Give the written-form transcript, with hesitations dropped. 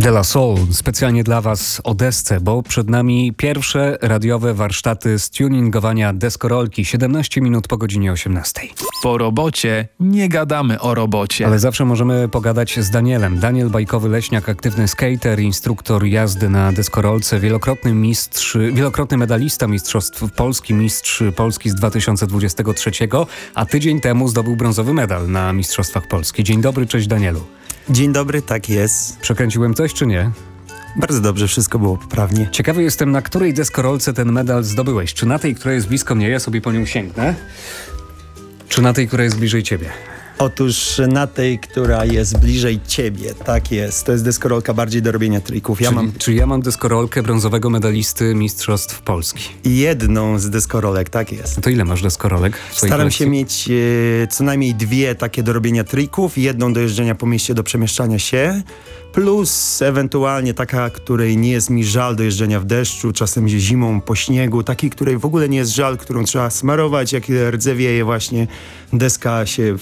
De La Soul, specjalnie dla Was o desce, bo przed nami pierwsze radiowe warsztaty z tuningowania deskorolki. 17 minut po godzinie 18. Po robocie nie gadamy o robocie. Ale zawsze możemy pogadać z Danielem. Daniel Bajkowy Leśniak, aktywny skater, instruktor jazdy na deskorolce, wielokrotny medalista Mistrzostw Polski, mistrz Polski z 2023, a tydzień temu zdobył brązowy medal na Mistrzostwach Polski. Dzień dobry, cześć Danielu. Dzień dobry, tak jest. Przekręciłem coś czy nie? Bardzo dobrze, wszystko było poprawnie. Ciekawy jestem, na której deskorolce ten medal zdobyłeś. Czy na tej, która jest blisko mnie, ja sobie po nią sięgnę? Czy na tej, która jest bliżej ciebie? Otóż na tej, która jest bliżej ciebie, tak jest. To jest deskorolka bardziej do robienia trików. Czyli ja mam deskorolkę brązowego medalisty Mistrzostw Polski. Jedną z deskorolek, tak jest. A to ile masz deskorolek w swojej Staram kolekcji? się mieć co najmniej dwie takie do robienia trików, jedną do jeżdżenia po mieście, do przemieszczania się, plus ewentualnie taka, której nie jest mi żal do jeżdżenia w deszczu, czasem zimą po śniegu, takiej, której w ogóle nie jest żal, którą trzeba smarować, jak rdzewieje właśnie deska się